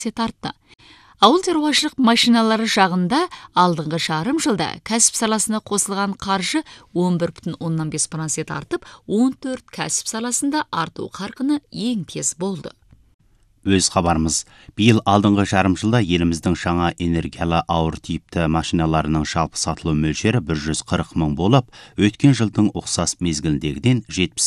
тартты. Ауыл шаруашылық машиналары жағында алдыңғы жарым жылда кәсіп саласына қосылған қаржы 11,5% артып, 14 кәсіп саласында арту қарқыны ең тез болды. Өз хабарымыз, биыл алдыңғы жарым жылда еліміздің жаңа энергиялы ауыр типті машиналарының жалпы сатылу мөлшері 140 мың болып, өткен жылдың ұқсас мезгіліндегіден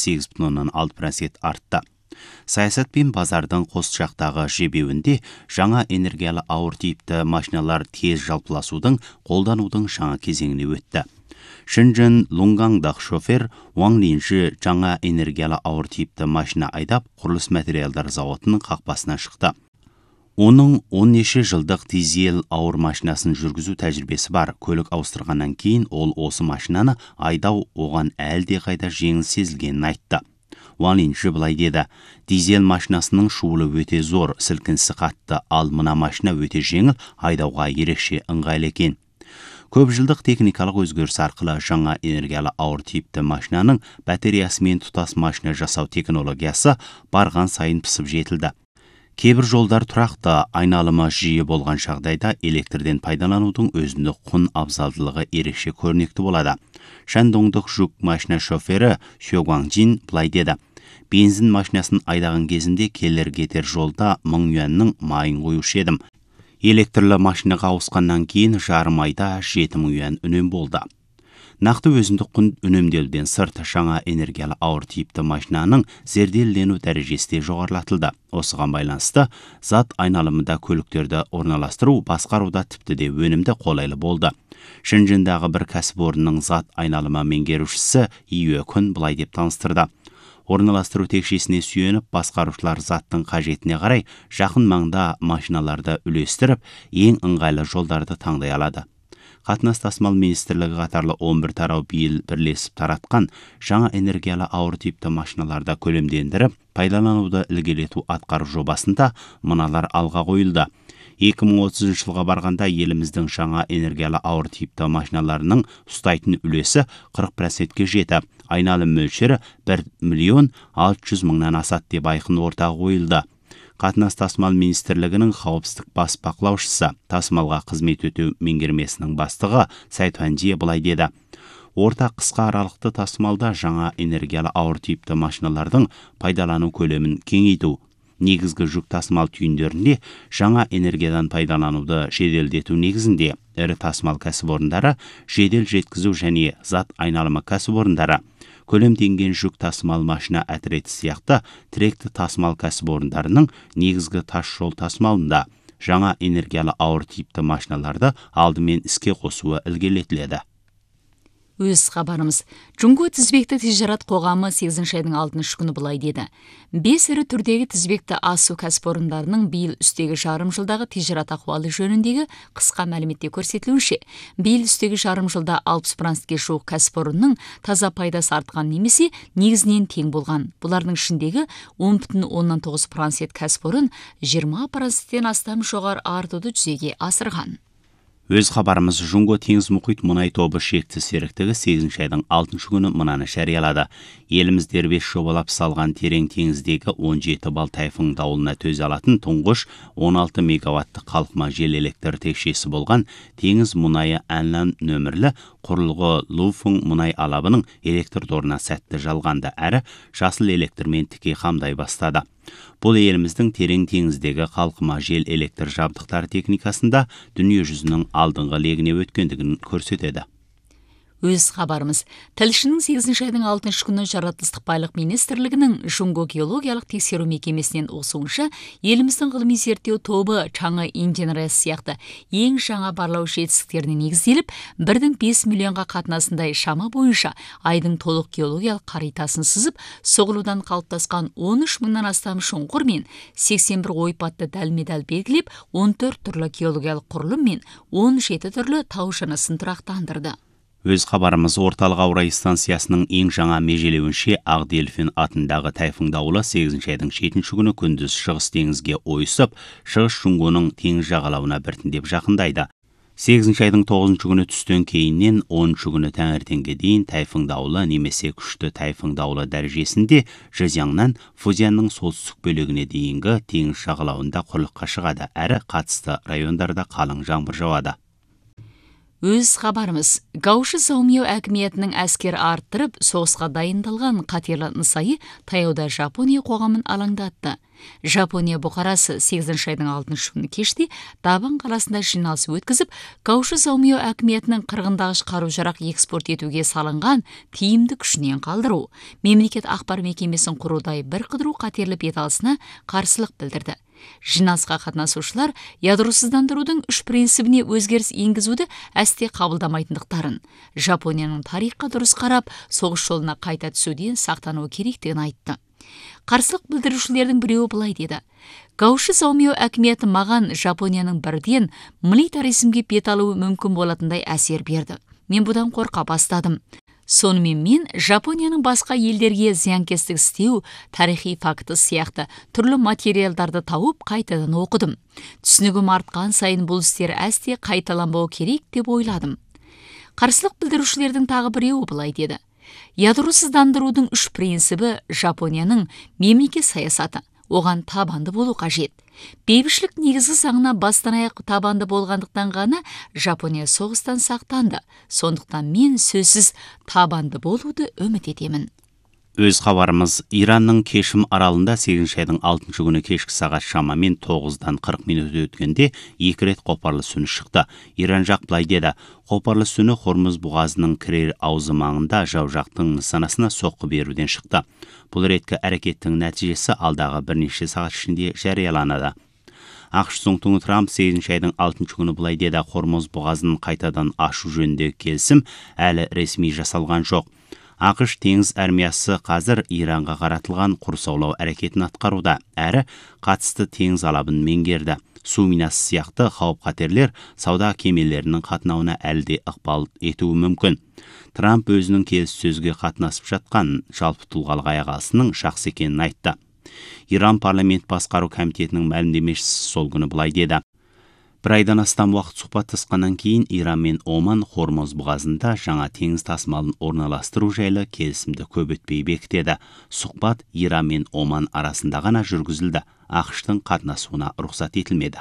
78,6% артты. Саясат пен базардың қос жақтағы жебеуінде жаңа энергиялы ауыр типті машиналар тез жалпыласудың, қолданудың жаңа кезеңіне өтті. Шэньчжэн Лунгаңдағы шофер Уаң Линжи жаңа энергиялы ауыр типті машина айдап, құрылыс материалдар зауытының қақпасына шықты. Оның 10 жылдық дизель ауыр машинасын жүргізу тәжірибесі бар. Көлік ауыстырғаннан кейін ол осы машинаны айдау оған әлде қайда жеңіл сезілгенін айтты. Уаң Линжи былай деді: дизель машинасының шуылы өте зор, сілкінісі қатты, ал мына машина өте жеңіл, айдауға ерекше ыңғайлы екен. Көп жылдық техникалық өзгеріс арқылы жаңа энергиялы ауыр типті машинаның батареясымен тұтас машина жасау технологиясы барған сайын пысып жетілді. Кейбір жолдар тұрақты, айналымы жиі болған жағдайда электрден пайдаланудың өзіндік құн абзалдылығы ерекше көрнекті болады. Шандоңдық жүк машина шофері Xue Guangjin былай деді: бензин машинасын айдаған кезінде келер-кетер жолда 1000 юанның майын қоюшы едім. Электрлі машинаға ауысқаннан кейін жарым айда 7000 юан үнем болды. Нақты өзіндік құн үнемделуден сырт, жаңа энергиялы ауыр типті машинаның зерделену дәрежесі де жоғарылатылды. Осыған байланысты зат айналымында көліктерді орналастыру, басқаруда тіпті де өнімді, қолайлы болды. Шэньчжэндағы бір кәсіпорынның зат айналымы меңгерушісі Ие Күн былай деп таныстырды: орналастыру текшесіне сүйеніп, басқарушылар заттың қажетіне қарай жақын маңда машиналарды үлестіріп, ең ыңғайлы жолдарды таңдай алады. Қатынас тасымал министрлігі қатарлы 11 тарау биыл бірлесіп таратқан жаңа энергиялы ауыр типті машиналарда көлемдендіріп, пайдалануды ілгерілету атқару жобасында мыналар алға қойылды. 2030 жылға барғанда еліміздің жаңа энергиялы ауыр типті машиналарының ұстайтын үлесі 40%-ке жетіп, айналым мөлшері 1,600,000-нан асады деп айқын ортаға қойылды. Қатынас тасымал министрлігінің қауіпсіздік бас бақылаушысы, тасымалға қызмет өтеу меңгермесінің бастығы Цай Туанжи былай деді: орта қысқа аралықты тасымалда жаңа энергиялы ауыр типті машиналардың пайдалану көлемін кеңейту, негізгі жүк тасымал түйіндерінде жаңа энергиядан пайдалануды жеделдету негізінде ірі тасымал кәсіпорындары, жедел жеткізу және зат айналымы кәсіпорындары, көлемденген жүк тасымал машина әтіреті сияқты тіректі тасымал кәсіпорындарының негізгі тас жол тасымалында жаңа энергиялы ауыр типті машиналарды алдымен іске қосуы ілгерілетіледі. Өз хабарымыз, Жұңго тізбекті тижарат қоғамы 8 айдың 6 күні былай деді: 5 ірі түрдегі тізбекті асу кәсіпорындарының биыл үстегі жарым жылдағы тижарат ахуалы жөніндегі қысқа мәліметте көрсетілуінше, биыл үстегі жарым жылда 60%-ке жуық кәсіпорынның таза пайдасы артқан немесе негізінен тең болған. Бұлардың ішіндегі 10,9% кәсіпорын 20%-тен астам жоғары артуды жүзеге асырған. Өз хабарымыз, Жұңго теңіз мұхит мұнай тобы шекті серіктігі 8 айдың 6 күні мынаны жариялады. Еліміз дербес жобалап салған терең теңіздегі 17 бал тайфун дауылына төзе алатын тұңғыш 16 мегаватты қалқыма жел электр текшесі болған теңіз мұнайы Әнлан нөмірлі құрылғы Луфың мұнай алабының электр торына сәтті жалғанды әрі жасыл электрмен тіке қамдай бастады. Бұл еліміздің терең теңіздегі қалқыма жел электр жабдықтар техникасында дүние жүзінің алдыңғы легіне өткендігін көрсетеді. Өз хабарымыз, тілшінің 8 айдың 6 күні жаратылыстық байлық министрлігінің Жұңго геологиялық тексеру мекемесінен оқысуынша, еліміздің ғылыми зерттеу тобы Чаңы инженериясы сияқты ең жаңа барлау жетістіктеріне негізделіп, 1,5 миллионға қатынасындай шама бойынша айдың толық геологиялық қаритасын сызып, соғылудан қалыптасқан 13 мыңнан астам шұңқыр мен 81 ойпатты дәлме-дәл белгілеп, 14 түрлі геологиялық құрылым мен 17 түрлі тау жынысын тұрақтандырды. Өз хабарымыз, орталық ауа райы станциясының ең жаңа межелеуінше Ақ Дельфин атындағы тайфун дауылы 8 айдың 7 күні күндіз шығыс теңізге ойысып, шығыс Жұңгоның теңіз жағалауына біртіндеп жақындайды. 8 айдың 9 күні түстен кейіннен 10 күні таңертеңге дейін тайфун дауылы немесе күшті тайфун дауылы дәрежесінде Жизяннан Фузянның солтүстік бөлігіне дейінгі теңіз жағалауында құрлыққа шығады, әрі қатысты райондарда қалың жаңбыр жауады. Өз хабарымыз. Гауши Заумио әкіметінің әскер арттырып, соғысқа дайындалған қатерлі нысайы таяуда Жапония қоғамын алаңдатты. Жапония бұқарасы 8 айдың 6 күні кеште Дабан қаласында жиналыс өткізіп, Гауши Заумио әкіметінің қырғындағыш қару-жарақ экспорт етуге салынған тиімді күшінен қалдыру, мемлекет ақпар мекемесін құрудай бір қыдыру қатерлі беталысына қарсылық білдірді. Жиналысқа қатынасушылар ядросыздандырудың 3 принцибіне өзгеріс енгізуді әсте қабылдамайтындықтарын, Жапонияның тарихқа дұрыс қарап, соғыс жолына қайта түсуден сақтану керектігін айтты. Қарсылық білдірушілердің біреуі былай деді: Гауши Заумио әкіметі маған Жапонияның бірден милитаризмге бет алуы мүмкін болатындай әсер берді. Мен бұдан қорқа бастадым. Сонымен мен Жапонияның басқа елдерге зиянкестік істеу, тарихи факты сияқты түрлі материалдарды тауып қайтадан оқыдым. Түсінігім артқан сайын бұл істер әсте қайталанбау керек деп ойладым. Қарсылық білдірушілердің тағы біреуі былай деді: Ядросыздандырудың 3 принцибі Жапонияның мемлекет саясаты. Оған табанды болу қажет. Бейбітшілік негізгі заңына бастан аяқ табанды болғандықтан ғана Жапония соғыстан сақтанды. Сондықтан мен сөзсіз табанды болуды үміт етемін. Өз хабарымыз. Иранның Кешім аралында 8 айдың 6 күні кешкі сағат шамамен 9-дан 40 минут өткенде 2 рет қопарлы сүні шықты. Иран жақ былай деді: қопарлы сүні Хормуз бұғазының кірер аузы маңында жау жақтың нысанасына соққы беруден шықты. Бұл реткі әрекеттің нәтижесі алдағы бірнеше сағат ішінде жарияланады. ақш Соңтуңы Трамп 8 айдың 6 күні былай деді: Хормуз бұғазын қайтадан ашу жөнінде келісім әлі ресми жасалған жоқ. ақш теңіз армиясы қазір Иранға қаратылған құрсаулау әрекетін атқаруда, әрі қатысты теңіз алабын меңгерді. Су минасы сияқты қауіп-қатерлер сауда кемелерінің қатынауына әлде ықпал етуі мүмкін. Трамп өзінің келіссөзге қатынасып жатқан жалпы тұлғалық аяғасының шақсы екенін айтты. Иран парламент басқару комитетінің мәлімдемешісі сол күні былай деді: Бір айдан астам уақыт сұхбаттасқаннан кейін Иран мен Оман Хормуз бұғазында жаңа теңіз тасымалын орналастыру жайлы келісімді көп өтпей бекітеді. Сұхбат Иран мен Оман арасында ғана жүргізілді. ақш-тың қатынасуына рұқсат етілмеді.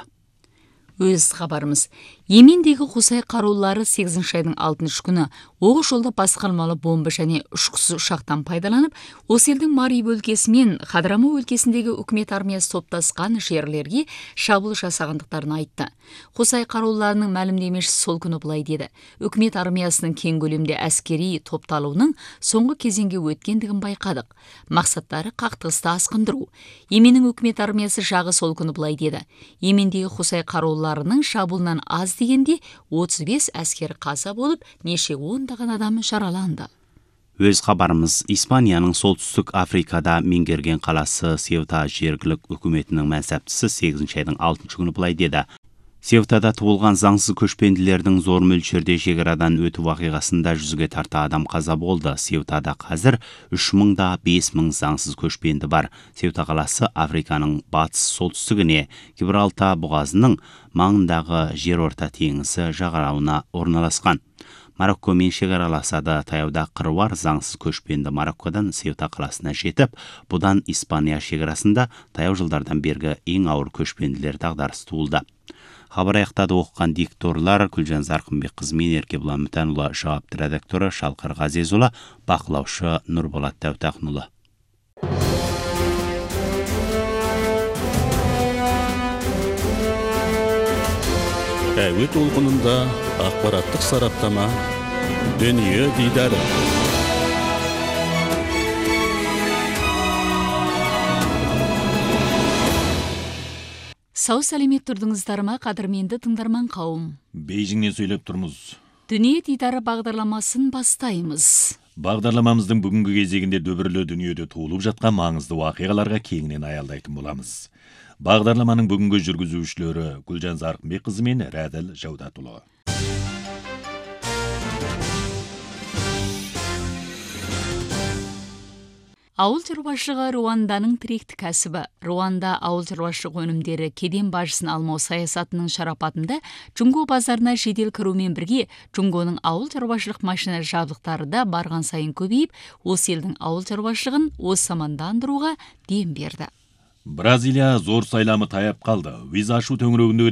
Өз хабарымыз. Йемендегі Хусай қарулары 8 айдың 6 күні оғы жолда басқармалы бомба және ұшқысы ұшақтан пайдаланып, осы елдің Мариб өлкесі мен Хадраму өлкесіндегі үкімет армиясы топтасқан жерлерге шабуыл жасағандықтарын айтты. Хусай қаруларының мәлімдемешісі сол күні былай деді: үкімет армиясының кең көлемде әскери топталуының соңғы кезеңге өткендігін байқадық. Мақсаттары қақтығысты асқындыру. Йеменнің үкімет армиясы жағы сол күні былай деді: Йемендегі Хусай қаруларының шабуылынан аз дегенде 35 әскер қаза болып, неше ондаған адам жараланды. Өз хабарымыз. Испанияның солтүстік Африкада меңгерген қаласы Сеута жергілік үкіметінің мәнсаптысы 8 айдың 6 күні былай деді: Сеутада туылған заңсыз көшпенділердің зор мөлшерде шекарадан өту вақиғасында 100-ге тарта адам қаза болды. Сеутада қазір 3000-да 5000 заңсыз көшпенді бар. Сеута қаласы Африканың батыс солтүстігіне, Гибралтар бұғазының маңындағы жерорта теңізі жағалауына орналасқан. Мароккомен шекараласады. Таяуда қыруар заңсыз көшпенді Мароккодан Сеута қаласына жетіп, бұдан Испания шекарасында таяу жылдардан бергі ең ауыр көшпенділер дағдарысы туылды. Хабар аяқтады. Оқыған дикторлар Күлжан Зарқынбекқызы мен Еркебұлан Мүтәнұлы, жауапты редакторы Шалқар Ғазезұлы, бақылаушы Нұрболат Тәутақұлы. Әуе толқынында ақпараттық сараптама, дүние дидары. Сау сәлемет тұрдыңыздарыма, қадірменді тыңдарман қауым. Бейжіңнен сөйлеп тұрмыз. Дүние дидары бағдарламасын бастаймыз. Бағдарламамыздың бүгінгі кезегінде дүбірлі дүниеде туылып жатқан маңызды уақиғаларға кеңінен аялдайтын боламыз. Бағдарламаның бүгінгі жүргізушілері Күлжан Зарқынбекқызы мен Рәділ Жаудатұлы. Ауыл чарбашылығы Руанданың тіректі кәсібі. Руанда ауыл чарбашылық өнімдері кеден бажысын алмау саясатының шарапатында Джунго базарына жедел кірумен бірге Джунгоның ауыл чарбашылық машина жабдықтары да барған сайын көбейіп, осы елдің ауыл чарбашылығын осы замандандыруға дем берді. Бразилия зор сайламы таяп қалды. Виза ашу төңірегіндегі